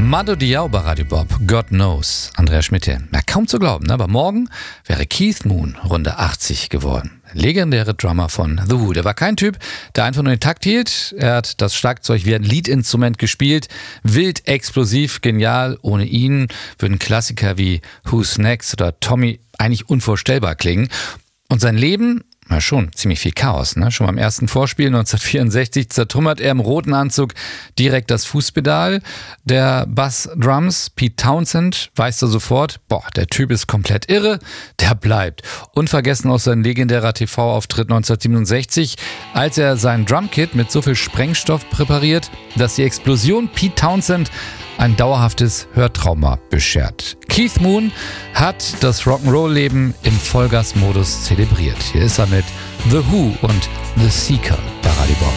Mando Diao bei Radio Bob, God Knows, Andreas Schmitte. Ja, kaum zu glauben, aber morgen wäre Keith Moon Runde 80 geworden. Legendäre Drummer von The Who. Der war kein Typ, der einfach nur den Takt hielt. Er hat das Schlagzeug wie ein Leadinstrument gespielt. Wild, explosiv, genial. Ohne ihn würden Klassiker wie Who's Next oder Tommy eigentlich unvorstellbar klingen. Und sein Leben... Na schon, ziemlich viel Chaos, ne? Schon beim ersten Vorspiel 1964 zertrümmert er im roten Anzug direkt das Fußpedal der Bassdrums. Pete Townshend weiß da sofort, der Typ ist komplett irre, der bleibt. Unvergessen auch sein legendärer TV-Auftritt 1967, als er sein Drumkit mit so viel Sprengstoff präpariert, dass die Explosion Pete Townshend ein dauerhaftes Hörtrauma beschert. Keith Moon hat das Rock'n'Roll-Leben im Vollgasmodus zelebriert. Hier ist er mit The Who und The Seeker bei Radio Bob.